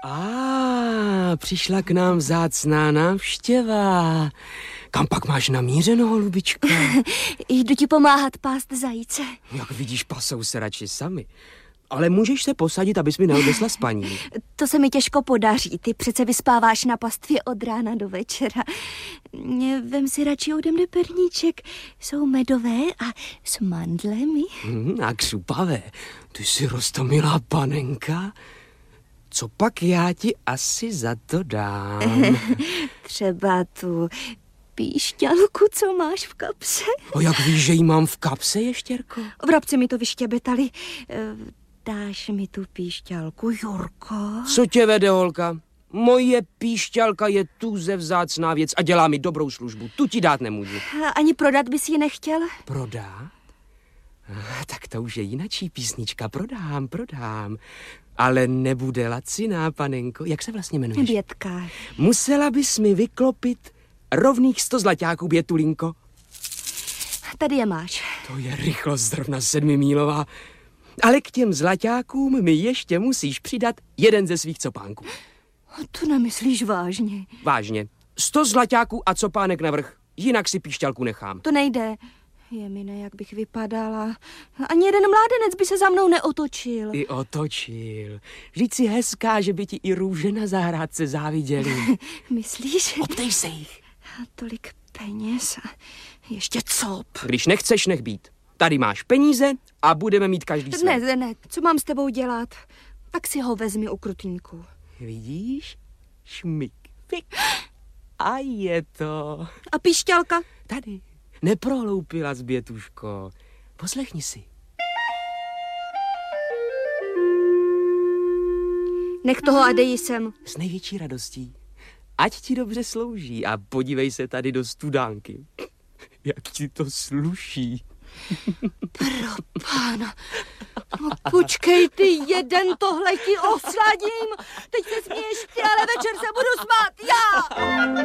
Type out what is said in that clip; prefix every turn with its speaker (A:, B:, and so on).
A: Přišla k nám vzácná návštěva. Kam pak máš namířeno, holubička?
B: Jdu ti pomáhat pást zajíce.
A: Jak vidíš, pasou se radši sami. Ale můžeš se posadit, abys mi neodnesla spaní.
B: To se mi těžko podaří. Ty přece vyspáváš na pastvě od rána do večera. Vem si radši ode mne perníček. Jsou medové a s mandlemi.
A: A křupavé. Ty jsi roztomilá panenka. Co pak já ti asi za to dám?
B: Třeba tu píšťalku, co máš v kapse.
A: Jak víš, že jí mám v kapse, ještěrko?
B: Vrabci mi to vyštěbetali. Dáš mi tu píšťalku, Jurko?
A: Co tě vede, holka? Moje píšťalka je tuze vzácná věc a dělá mi dobrou službu. Tu ti dát nemůžu.
B: Ani prodat bys ji nechtěl?
A: Prodát? Tak to už je jinačí písnička. Prodám. Ale nebude laciná, panenko. Jak se vlastně jmenuješ?
B: Bětka.
A: Musela bys mi vyklopit rovných 100 zlaťáků, Bětulinko.
B: Tady je máš.
A: To je rychlost zrovna 7mílová. Ale k těm zlaťákům mi ještě musíš přidat jeden ze svých copánků.
B: To nemyslíš vážně?
A: Vážně. 100 zlaťáků a copánek navrch. Jinak si píšťalku nechám.
B: To nejde. Jemine, jak bych vypadala. Ani jeden mládenec by se za mnou neotočil.
A: I otočil. Vždyť si hezká, že by ti i růže na zahrádce záviděli.
B: Myslíš?
A: Optej se jich.
B: Tolik peněz a ještě cop.
A: Když nechceš, nech být. Tady máš peníze a budeme mít každý své.
B: Ne, co mám s tebou dělat? Tak si ho vezmi, ukrutínku.
A: Vidíš? Šmik, fik. A je to.
B: A píšťalka?
A: Tady. Neprohloupila, Bětuško. Poslechni si.
B: Nech toho a dej sem.
A: S největší radostí. Ať ti dobře slouží a podívej se tady do studánky. Jak ti to sluší.
B: Pro pána. No, počkej ty, jeden tohle ti osladím. Teď se směješ ty, ale večer se budu smát já.